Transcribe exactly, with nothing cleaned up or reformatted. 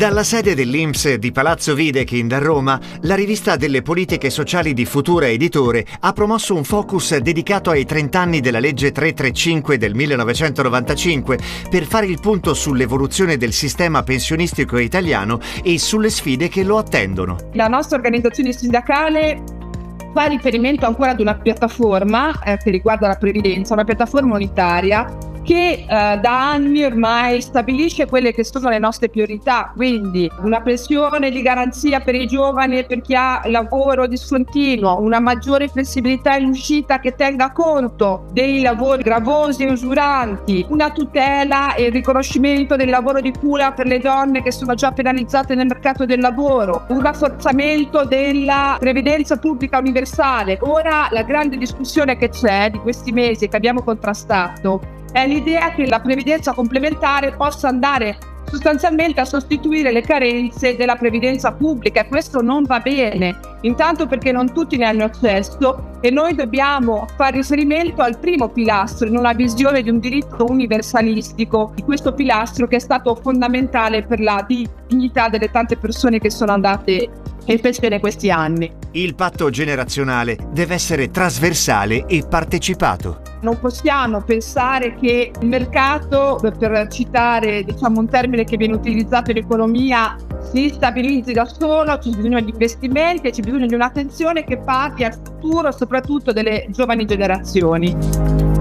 Dalla sede dell'I N P S di Palazzo Videkind a Roma, la rivista delle politiche sociali di Futura Editore ha promosso un focus dedicato ai trent'anni della legge trecentotrentacinque del millenovecentonovantacinque per fare il punto sull'evoluzione del sistema pensionistico italiano e sulle sfide che lo attendono. La nostra organizzazione sindacale fa riferimento ancora ad una piattaforma eh, che riguarda la previdenza, una piattaforma unitaria che eh, da anni ormai stabilisce quelle che sono le nostre priorità, quindi una pensione di garanzia per i giovani e per chi ha lavoro discontinuo, una maggiore flessibilità in uscita che tenga conto dei lavori gravosi e usuranti, una tutela e il riconoscimento del lavoro di cura per le donne che sono già penalizzate nel mercato del lavoro, un rafforzamento della previdenza pubblica universale. Ora la grande discussione che c'è di questi mesi che abbiamo contrastato è l'idea che la previdenza complementare possa andare sostanzialmente a sostituire le carenze della previdenza pubblica, e questo non va bene, intanto perché non tutti ne hanno accesso e noi dobbiamo fare riferimento al primo pilastro in una visione di un diritto universalistico, di questo pilastro che è stato fondamentale per la dignità delle tante persone che sono andate in pensione questi anni. Il patto generazionale deve essere trasversale e partecipato. Non possiamo pensare che il mercato, per citare diciamo un termine che viene utilizzato in economia, si stabilizzi da solo. C'è bisogno di investimenti e c'è bisogno di un'attenzione che parti al futuro, soprattutto delle giovani generazioni.